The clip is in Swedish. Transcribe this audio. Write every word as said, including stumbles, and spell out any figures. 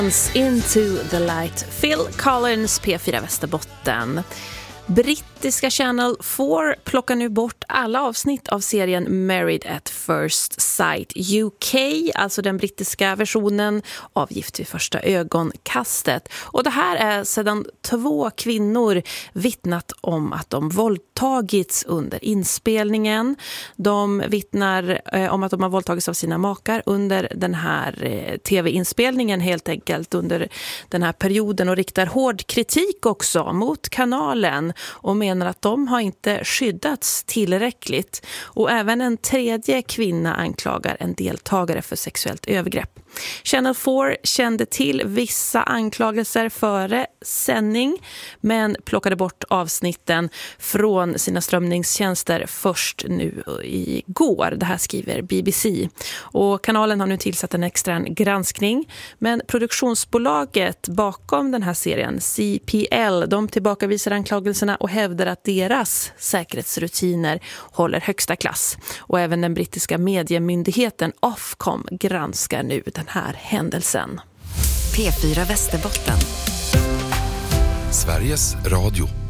Into the Light, Phil Collins, P fyra Västerbotten. Brittiska Channel four plockar nu bort alla avsnitt av serien Married at First Sight U K, alltså den brittiska versionen av Gift vid första ögonkastet. Och det här är sedan två kvinnor vittnat om att de våldtagits under inspelningen. De vittnar eh, om att de har våldtagits av sina makar under den här eh, tv-inspelningen, helt enkelt under den här perioden, och riktar hård kritik också mot kanalen och menar att de har inte skyddats tillräckligt. Och även en tredje kvinna anklagar en deltagare för sexuellt övergrepp. Channel four kände till vissa anklagelser före sändning, men plockade bort avsnitten från sina strömningstjänster först nu igår. Det här skriver B B C. Och kanalen har nu tillsatt en extern granskning, men produktionsbolaget bakom den här serien, C P L, de tillbakavisar anklagelserna och hävdar att deras säkerhetsrutiner håller högsta klass. Och även den brittiska mediemyndigheten Ofcom granskar nu den här händelsen. P fyra Västerbotten. Sveriges Radio.